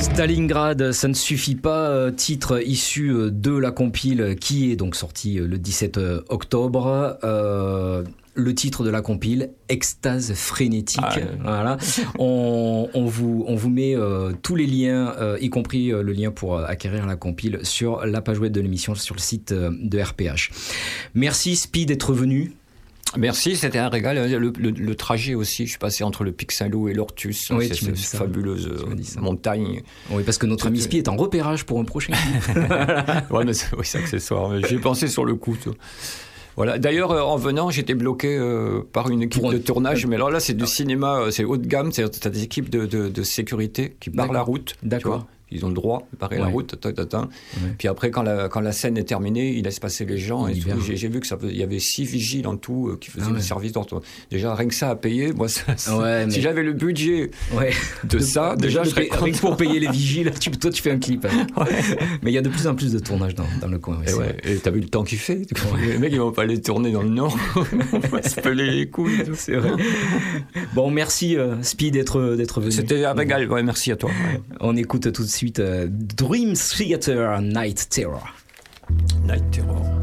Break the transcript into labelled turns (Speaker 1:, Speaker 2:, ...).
Speaker 1: Stalingrad, ça ne suffit pas, titre issu de la compile qui est donc sorti le 17 octobre. Le titre de la compile, Extase frénétique. Voilà. On vous met tous les liens, y compris le lien pour acquérir la compile sur la page web de l'émission, sur le site de RPH. Merci Spi d'être venu.
Speaker 2: Merci, c'était un régal. Le trajet aussi, je suis passé entre le Pic Saint-Loup et l'Ortus.
Speaker 1: Oui,
Speaker 2: c'est fabuleuse montagne.
Speaker 1: Oui, parce que notre ami Spi est en repérage pour un prochain.
Speaker 2: Ouais, mais c'est accessoire. J'y ai pensé sur le coup. Voilà. D'ailleurs, en venant, j'étais bloqué par une équipe de tournage. Mais alors là, c'est du cinéma, c'est haut de gamme. C'est-à-dire que tu as des équipes de sécurité qui barrent la route.
Speaker 1: D'accord.
Speaker 2: Ils ont le droit de barrer la route. Puis après, quand la scène est terminée, ils laissent passer les gens. Et tout. J'ai vu qu'il y avait 6 vigiles en tout qui faisaient le service d'ordre. Déjà, rien que ça à payer, moi, si j'avais le budget de ça, déjà, je serais
Speaker 1: rien que pour payer les vigiles, toi, tu fais un clip. Mais il y a de plus en plus de tournages dans le coin.
Speaker 2: Et t'as vu le temps qu'il fait. Les mecs, ils vont pas aller tourner dans le Nord. On va se peler les couilles.
Speaker 1: C'est vrai. Bon, merci, Spi, d'être venu.
Speaker 2: C'était un régal. Ouais, merci à toi.
Speaker 1: On écoute tout de suite Dream Theater Night Terror.
Speaker 2: Night Terror.